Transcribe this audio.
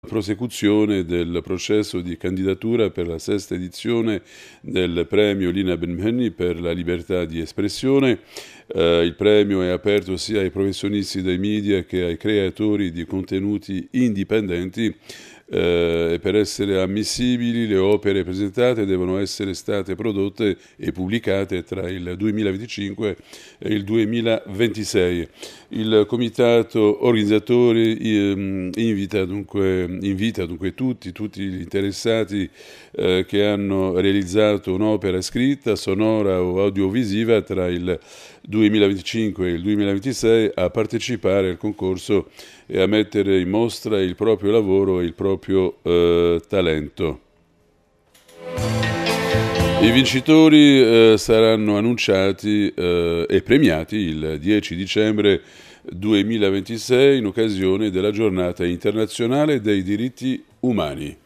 Prosecuzione del processo di candidatura per la sesta edizione del premio Lina Ben-Mhenni per la libertà di espressione. Il premio è aperto sia ai professionisti dei media che ai creatori di contenuti indipendenti. E per essere ammissibili le opere presentate devono essere state prodotte e pubblicate tra il 2025 e il 2026. Il comitato organizzatori invita dunque tutti gli interessati che hanno realizzato un'opera scritta, sonora o audiovisiva tra il 2025 e il 2026 a partecipare al concorso e a mettere in mostra il proprio lavoro e il proprio talento. I vincitori saranno annunciati e premiati il 10 dicembre 2026 in occasione della Giornata Internazionale dei Diritti Umani.